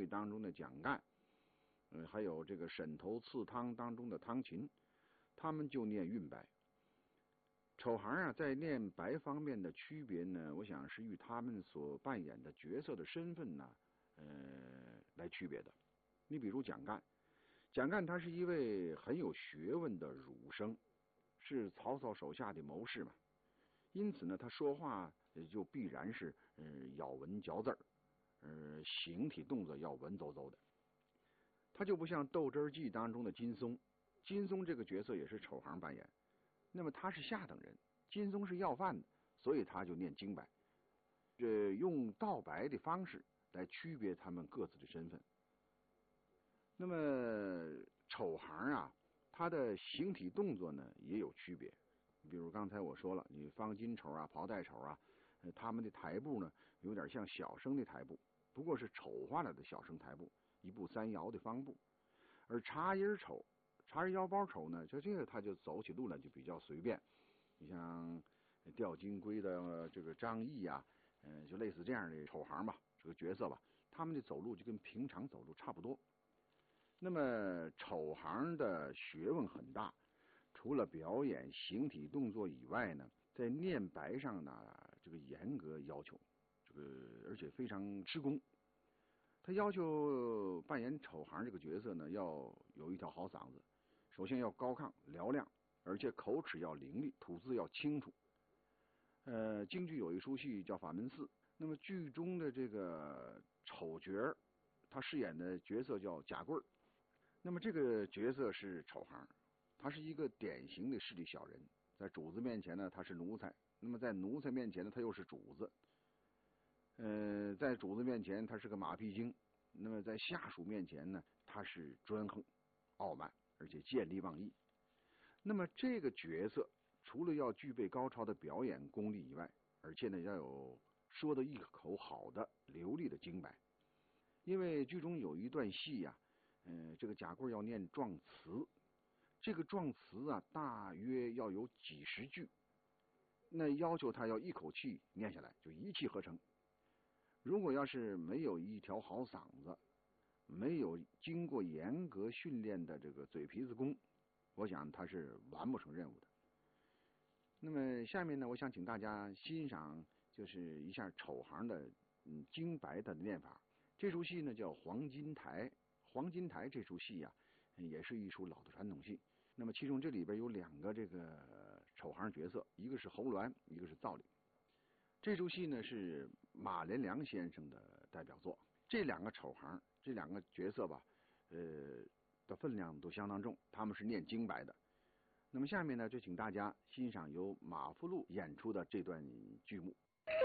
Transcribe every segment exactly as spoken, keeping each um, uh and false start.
当中的蒋干，嗯，还有这个沈头刺汤当中的汤勤，他们就念韵白。丑行啊，在念白方面的区别呢，我想是与他们所扮演的角色的身份呢，呃，来区别的。你比如蒋干，蒋干他是一位很有学问的儒生，是曹操手下的谋士嘛，因此呢，他说话就必然是呃咬文嚼字儿，呃，形体动作要文绉绉的。他就不像《斗智记》当中的金松，金松这个角色也是丑行扮演。那么他是下等人，金松是要饭的，所以他就念京白，这用道白的方式来区别他们各自的身份。那么丑行啊，他的形体动作呢也有区别，比如刚才我说了，你方金丑啊、袍带丑啊，他们的台步呢有点像小生的台步，不过是丑化了的小生台步，一步三摇的方步。而茶音丑。茶人腰包丑呢，就这个他就走起路来就比较随便。你像吊金龟的这个张毅呀、啊，嗯、呃，就类似这样的丑行吧，这个角色吧，他们的走路就跟平常走路差不多。那么丑行的学问很大，除了表演形体动作以外呢，在念白上呢，这个严格要求，这个而且非常吃功。他要求扮演丑行这个角色呢，要有一条好嗓子。首先要高亢嘹亮，而且口齿要伶俐，吐字要清楚。呃，京剧有一出戏叫《法门寺》，那么剧中的这个丑角，他饰演的角色叫贾贵儿。那么这个角色是丑行，他是一个典型的势利小人，在主子面前呢他是奴才，那么在奴才面前呢他又是主子。呃，在主子面前他是个马屁精，那么在下属面前呢他是专横、傲慢。而且见利忘义。那么这个角色除了要具备高超的表演功力以外，而且呢要有说的一口好的流利的京白。因为剧中有一段戏呀、啊，呃，这个贾贵要念状词，这个状词啊大约要有几十句，那要求他要一口气念下来，就一气呵成。如果要是没有一条好嗓子，没有经过严格训练的这个嘴皮子功，我想他是完不成任务的。那么下面呢，我想请大家欣赏就是一下丑行的嗯京白的念法。这出戏呢叫《黄金台》，黄金台这出戏呀、啊，也是一出老的传统戏。那么其中这里边有两个这个丑行角色，一个是侯鸾，一个是造领。这出戏呢是马连良先生的代表作。这两个丑行，这两个角色吧，呃的分量都相当重，他们是念京白的。那么下面呢，就请大家欣赏由马福禄演出的这段剧目。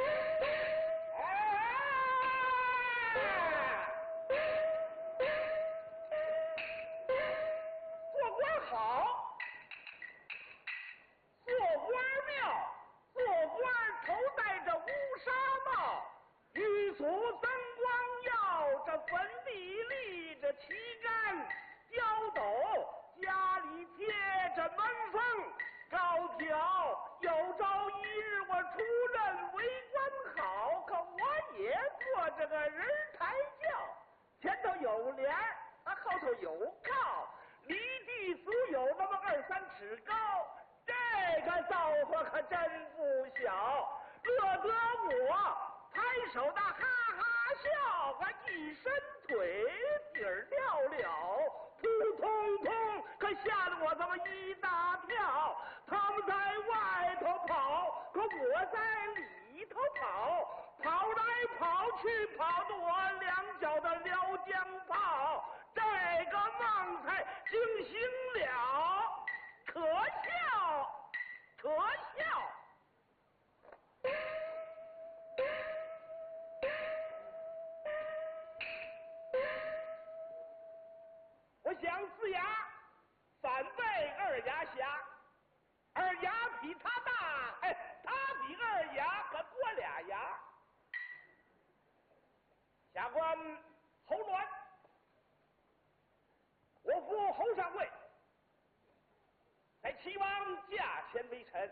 做官好，做官妙，做官头戴着乌纱帽。玉足灯光耀，这粉底立着旗杆，腰斗家里贴着门缝，高挑有朝一日我出任为官好，可我也做这个人抬轿，前头有帘，啊后头有靠，离地足有那么二三尺高，这个造化可真不小，乐得我拍手的哈哈笑，我一伸腿底儿撂了，扑通通，可吓得我这么一大跳。他们在外头跑，可我在里头跑，跑来跑去，跑得我两脚的撩江跑，这个梦才惊醒了，可笑，可笑。我想呲牙，反被二牙瞎，二牙比他大，哎，他比二牙可多俩牙。下官侯鸾，我父侯上尉，在齐王驾前为臣，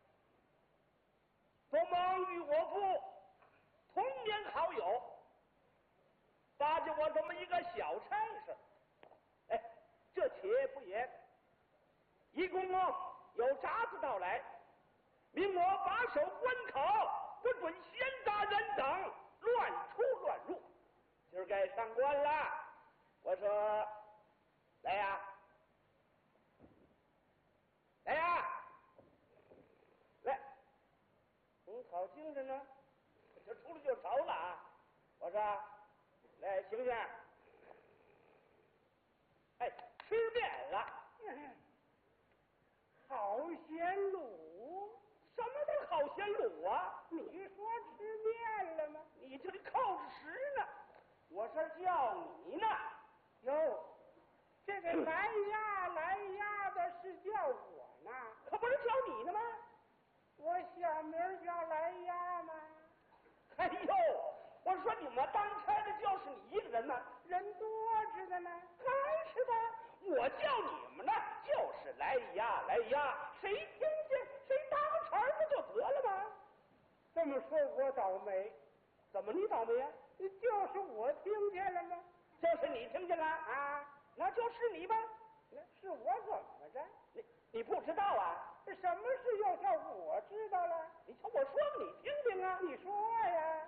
做梦与我父同年好友，发觉我了这么一个小差事。哎，这且不言，一共哦有札子到来，命我把守关口，不准闲杂人等乱出乱入。今儿该上关了，我说来呀，来呀，来，嗯，好精神呢，这出来就着了啊！我说，来，醒醒！哎，吃面了。嗯，好鲜卤，什么都好鲜卤啊！你说吃面了吗？你这里扣着食呢，我是叫你呢。哟，这个来呀来呀的是叫我呢，可不是叫你呢吗？我小名叫来呀吗？哎呦，我说你们当差的就是你一个人呢，人多着的呢，还是的，我叫你们呢，就是来呀来呀，谁听见谁当成不就得了吗？这么说我倒霉，怎么你倒霉呀？就是我听见了吗？就是你听见了啊？那就是你吧？那是我怎么着？你你不知道啊？这什么事要叫我知道了？你瞧我说给你听听啊！你说呀。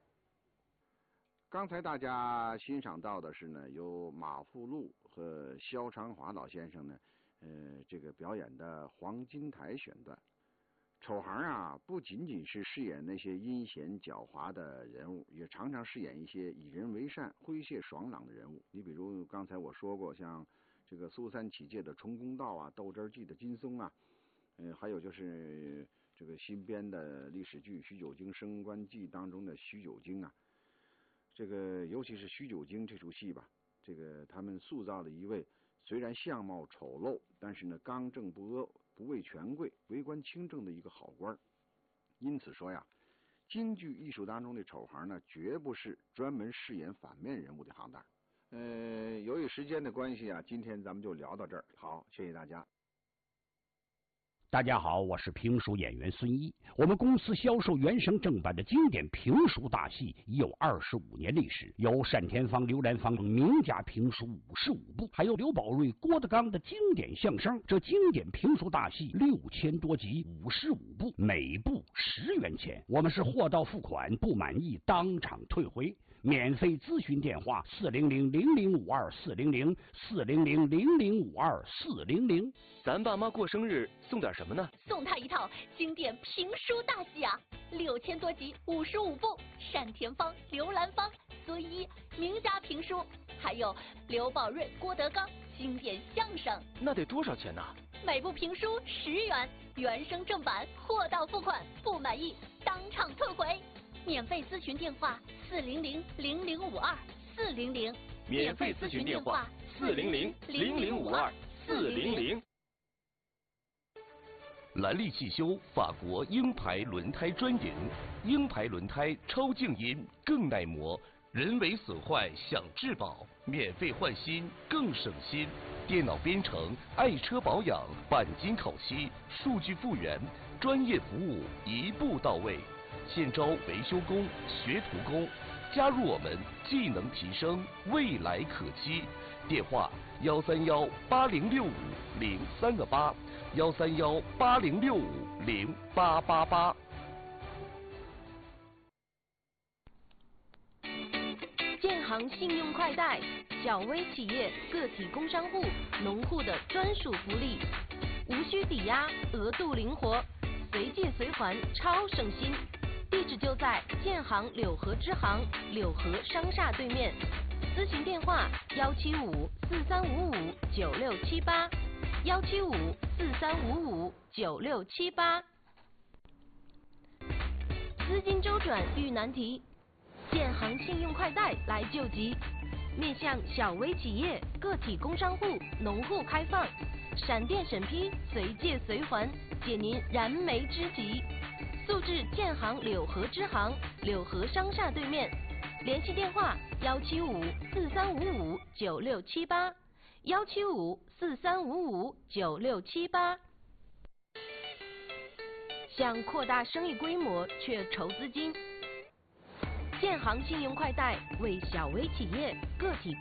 刚才大家欣赏到的是呢，由马富禄和萧长华老先生呢，呃，这个表演的黄金台选段。丑行啊，不仅仅是饰演那些阴险狡猾的人物，也常常饰演一些以人为善、诙谐爽朗的人物。你比如刚才我说过，像这个苏三起解的崇公道啊，斗智记的金松啊，呃，还有就是这个新编的历史剧《徐九经升官记》当中的徐九经啊。这个尤其是徐九经这出戏吧，这个他们塑造了一位虽然相貌丑陋，但是呢刚正不阿、不畏权贵、为官清正的一个好官。因此说呀，京剧艺术当中的丑行呢，绝不是专门饰演反面人物的行当。呃，由于时间的关系啊，今天咱们就聊到这儿。好，谢谢大家。 大家好，我是评书演员孙一。我们公司销售原声正版的经典评书大戏已有二十五年历史，有单田芳、刘兰芳名家评书五十五部，还有刘宝瑞、郭德纲的经典相声。这经典评书大戏六千多集，五十五部，每部十元钱。我们是货到付款，不满意当场退回。免费咨询电话：四零零零零五二四零零四零零零零五二四零零。 咱爸妈过生日送点什么呢？ 送他一套经典评书大戏啊，六千多集，五十五部，单田芳、刘兰芳、孙一名家评书，还有刘宝瑞、郭德纲经典相声。 那得多少钱呢？ 每部评书十元，原声正版，货到付款，不满意当场退回。免费咨询电话：四零零零零五二四零零。 免费咨询电话：四零零零零五二四零零。 兰利汽修法国鹰牌轮胎专营，鹰牌轮胎超静音，更耐磨，人为损坏享质保，免费换新更省心。电脑编程、爱车保养、钣金烤漆、数据复原，专业服务一步到位。现招维修工、学徒工，加入我们，技能提升，未来可期。电话：幺三幺八零六五零三个八，幺三幺八零六五零八八八。 建行信用快贷，小微企业、个体工商户、农户的专属福利，无需抵押，额度灵活，随借随还，超省心。地址就在建行柳河支行柳河商厦对面，咨询电话：幺七五四三五五九六七八，幺七五四三五五九六七八。资金周转遇难题，建行信用快贷来救急，面向小微企业、个体工商户、农户开放，闪电审批，随借随还，解您燃眉之急。速至建行柳河支行柳河商厦对面，联系电话：幺七五四三五五九六七八，幺七五四三五五九六七八。想扩大生意规模却筹资金， 建行信用快贷为小微企业、个体